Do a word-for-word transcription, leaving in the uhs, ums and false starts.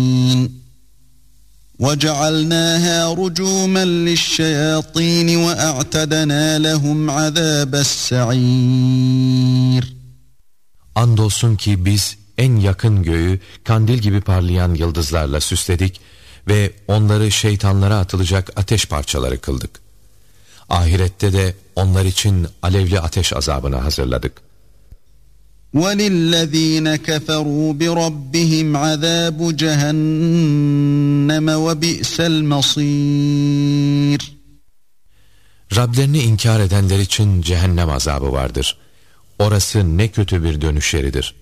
وَجَعَلْنَاهَا رُجُومًا لِلشَّيَاطِينِ وَأَعْتَدْنَا لَهُمْ عَذَابَ السَّعِيرِ. Andolsun ki biz en yakın göğü kandil gibi parlayan yıldızlarla süsledik ve onları şeytanlara atılacak ateş parçaları kıldık. Ahirette de onlar için alevli ateş azabını hazırladık. وَلِلَّذ۪ينَ كَفَرُوا بِرَبِّهِمْ عَذَابُ جَهَنَّمَ وَبِئْسَ الْمَصِيرِ. Rablerini inkar edenler için cehennem azabı vardır. Orası ne kötü bir dönüş yeridir.